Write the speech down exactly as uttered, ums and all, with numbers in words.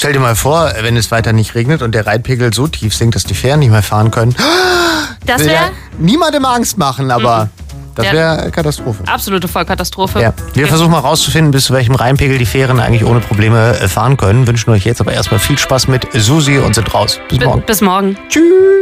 Stell dir mal vor, wenn es weiter nicht regnet und der Rheinpegel so tief sinkt, dass die Fähren nicht mehr fahren können. Das Will wäre ja niemandem Angst machen, aber... Mhm. Das wäre Katastrophe. Absolute Vollkatastrophe. Ja. Wir versuchen mal rauszufinden, bis zu welchem Rheinpegel die Fähren eigentlich ohne Probleme fahren können. Wünschen euch jetzt aber erstmal viel Spaß mit Susi und sind raus. Bis morgen. Bis morgen. Tschüss.